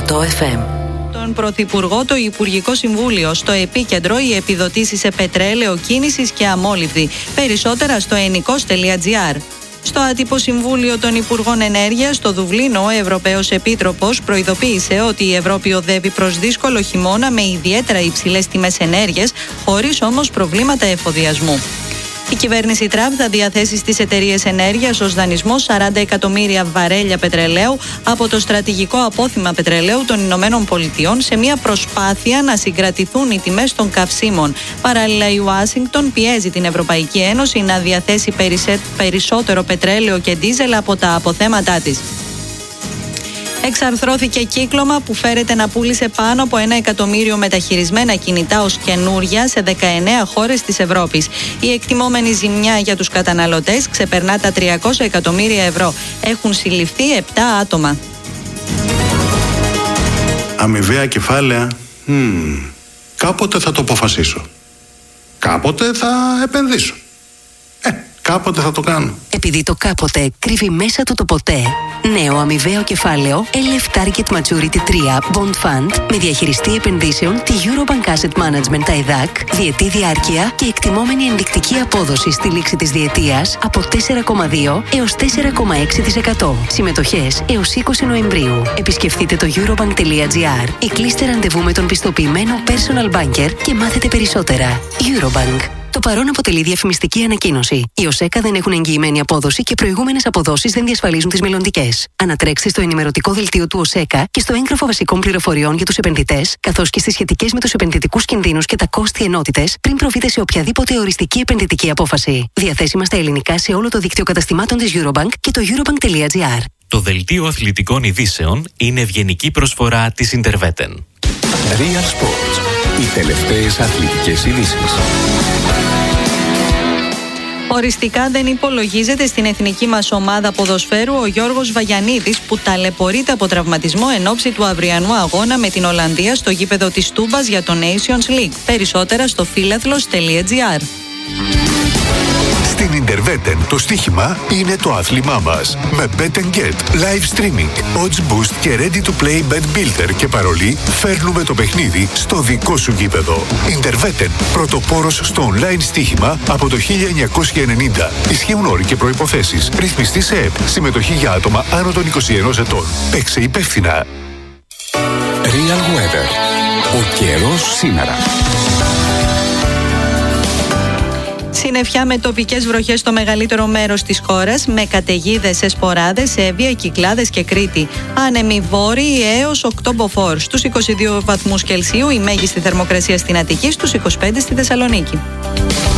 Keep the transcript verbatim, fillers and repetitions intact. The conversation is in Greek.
οκτώ εφ εμ. Τον Πρωθυπουργό το Υπουργικό Συμβούλιο. Στο επίκεντρο οι επιδοτήσεις σε πετρέλαιο κίνησης και αμόλυβδη. Περισσότερα στο ενικός τελεία τζι άρ. Στο άτυπο Συμβούλιο των Υπουργών Ενέργειας στο Δουβλίνο, ο Ευρωπαίος Επίτροπος προειδοποίησε ότι η Ευρώπη οδεύει προς δύσκολο χειμώνα με ιδιαίτερα υψηλές τιμές ενέργειας, χωρίς όμως προβλήματα εφοδιασμού. Η κυβέρνηση Τραμπ θα διαθέσει στις εταιρείες ενέργειας ως δανεισμό σαράντα εκατομμύρια βαρέλια πετρελαίου από το στρατηγικό απόθυμα πετρελαίου των Ηνωμένων Πολιτειών σε μια προσπάθεια να συγκρατηθούν οι τιμές των καυσίμων. Παράλληλα, η Ουάσιγκτον πιέζει την Ευρωπαϊκή Ένωση να διαθέσει περισσότερο πετρέλαιο και ντίζελ από τα αποθέματά της. Εξαρθρώθηκε κύκλωμα που φέρεται να πούλησε πάνω από ένα εκατομμύριο μεταχειρισμένα κινητά ως καινούρια σε δεκαεννέα χώρες της Ευρώπης. Η εκτιμόμενη ζημιά για τους καταναλωτές ξεπερνά τα τριακόσια εκατομμύρια ευρώ. Έχουν συλληφθεί επτά άτομα. Αμοιβαία κεφάλαια. Hmm. Κάποτε θα το αποφασίσω. Κάποτε θα επενδύσω. Ε, κάποτε θα το κάνω. Επειδή το κάποτε κρύβει μέσα του το ποτέ. Νέο αμοιβαίο κεφάλαιο ελ εφ Target Maturity τρία Bond Fund με διαχειριστή επενδύσεων τη Eurobank Asset Management τα ΕΔΑΚ, διετή διάρκεια και εκτιμόμενη ενδεικτική απόδοση στη λήξη της διετίας από τέσσερα κόμμα δύο έως τέσσερα κόμμα έξι τοις εκατό. Συμμετοχές έως είκοσι Νοεμβρίου. Επισκεφτείτε το eurobank τελεία τζι άρ ή κλείστε ραντεβού με τον πιστοποιημένο personal banker και μάθετε περισσότερα. Eurobank. Το παρόν αποτελεί διαφημιστική ανακοίνωση. Οι ΟΣΕΚΑ δεν έχουν εγγυημένη απόδοση και προηγούμενες αποδόσεις δεν διασφαλίζουν τις μελλοντικές. Ανατρέξτε στο ενημερωτικό δελτίο του ΟΣΕΚΑ και στο έγγραφο βασικών πληροφοριών για τους επενδυτές, καθώς και στις σχετικές με τους επενδυτικούς κινδύνους και τα κόστη ενότητες, πριν προβείτε σε οποιαδήποτε οριστική επενδυτική απόφαση. Διαθέσιμα στα ελληνικά σε όλο το δίκτυο καταστημάτων της Eurobank και το eurobank τελεία τζι άρ. Το δελτίο αθλητικών ειδήσεων είναι ευγενική προσφορά της Interveten. Real Sports. Οι τελευταίες αθλητικές ειδήσεις. Οριστικά δεν υπολογίζεται στην εθνική μας ομάδα ποδοσφαίρου ο Γιώργος Βαγιανίδης, που ταλαιπωρείται από τραυματισμό εν ώψη του αυριανού αγώνα με την Ολλανδία στο γήπεδο της Τούμπας για το Nations League. Περισσότερα στο φίλαθλος τελεία τζι άρ. Στην Interveten το στοίχημα είναι το άθλημά μας. Με Bet and Get, live streaming, odds boost και ready to play bet builder και παρολί, φέρνουμε το παιχνίδι στο δικό σου γήπεδο. Interveten, πρωτοπόρος στο online στοίχημα από το χίλια εννιακόσια ενενήντα. Ισχύουν όροι και προϋποθέσεις. Ρυθμιστή σε ΕΠ. Συμμετοχή για άτομα άνω των είκοσι ενός ετών. Παίξε υπεύθυνα. Real Weather. Ο καιρός σήμερα. Συννεφιά με τοπικές βροχές στο μεγαλύτερο μέρος της χώρας, με καταιγίδες σε Σποράδες, Εύβοια, Κυκλάδες και Κρήτη. Άνεμοι βόρειοι έως οκτώ μποφόρ. Στους είκοσι δύο βαθμούς Κελσίου η μέγιστη θερμοκρασία στην Αττική, στους είκοσι πέντε στη Θεσσαλονίκη.